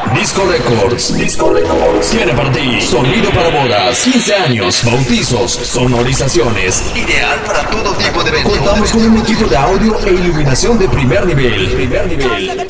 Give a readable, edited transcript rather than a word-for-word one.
Disco Records. Disco Records. Tiene para ti sonido para bodas, 15 años, bautizos, sonorizaciones. Ideal para todo tipo de eventos. Contamos con un equipo de audio e iluminación de primer nivel.